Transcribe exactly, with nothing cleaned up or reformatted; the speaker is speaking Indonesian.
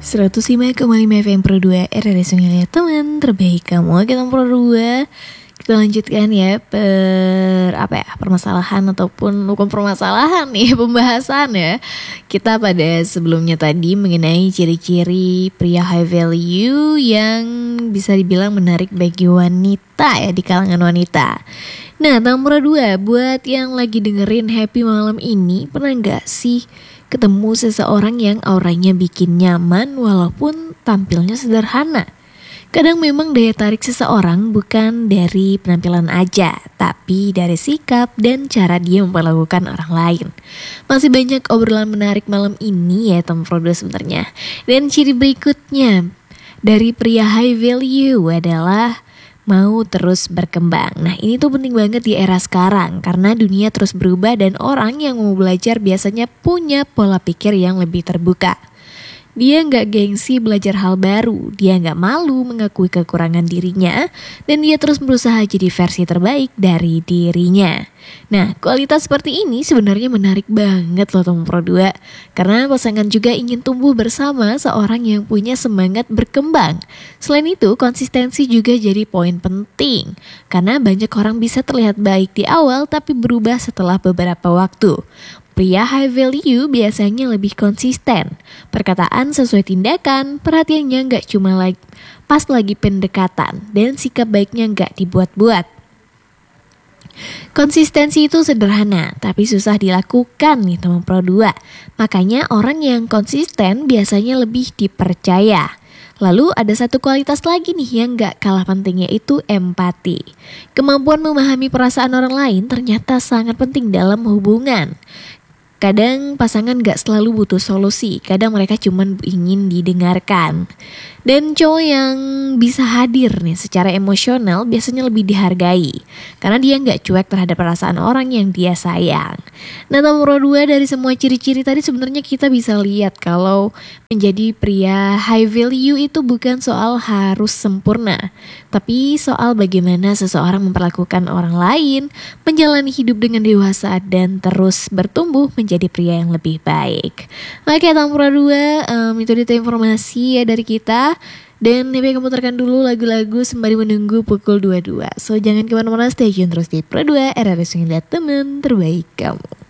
seratus lima koma lima F M Pro dua R R S Sungai teman terbaik kamu. Kita Pro dua. Kita lanjutkan ya per apa ya permasalahan ataupun bukan permasalahan nih pembahasan ya. Kita pada sebelumnya tadi mengenai ciri-ciri pria high value yang bisa dibilang menarik bagi wanita ya, di kalangan wanita. Nah, nomor dua, buat yang lagi dengerin Happy malam ini, pernah gak sih ketemu seseorang yang auranya bikin nyaman walaupun tampilnya sederhana? Kadang memang daya tarik seseorang bukan dari penampilan aja, tapi dari sikap dan cara dia memperlakukan orang lain. Masih banyak obrolan menarik malam ini ya Tom Frodo sebenarnya. Dan ciri berikutnya dari pria high value adalah mau terus berkembang. Nah, ini tuh penting banget di era sekarang karena dunia terus berubah dan orang yang mau belajar biasanya punya pola pikir yang lebih terbuka. Dia nggak gengsi belajar hal baru, dia nggak malu mengakui kekurangan dirinya, dan dia terus berusaha jadi versi terbaik dari dirinya. Nah, kualitas seperti ini sebenarnya menarik banget loh Tom Pro dua, karena pasangan juga ingin tumbuh bersama seorang yang punya semangat berkembang. Selain itu, konsistensi juga jadi poin penting, karena banyak orang bisa terlihat baik di awal tapi berubah setelah beberapa waktu. Pria high value biasanya lebih konsisten, perkataan sesuai tindakan, perhatiannya nggak cuma lagi pas lagi pendekatan, dan sikap baiknya nggak dibuat-buat. Konsistensi itu sederhana, tapi susah dilakukan nih teman Pro dua. Makanya orang yang konsisten biasanya lebih dipercaya. Lalu ada satu kualitas lagi nih yang gak kalah pentingnya, itu empati. Kemampuan memahami perasaan orang lain ternyata sangat penting dalam hubungan. Kadang pasangan gak selalu butuh solusi, kadang mereka cuma ingin didengarkan. Dan cowok yang bisa hadir nih secara emosional biasanya lebih dihargai, karena dia gak cuek terhadap perasaan orang yang dia sayang. Nah, nomor dua dari semua ciri-ciri tadi sebenarnya kita bisa lihat kalau menjadi pria high value itu bukan soal harus sempurna, tapi soal bagaimana seseorang memperlakukan orang lain, menjalani hidup dengan dewasa, dan terus bertumbuh menjadi pria yang lebih baik. Oke, nomor dua, um, itu dia informasi ya dari kita. Dan Happy kamu putarkan dulu lagu-lagu sembari menunggu pukul dua puluh dua. So jangan kemana-mana, stay tune terus di Pro dua R R S Sungai teman terbaik kamu.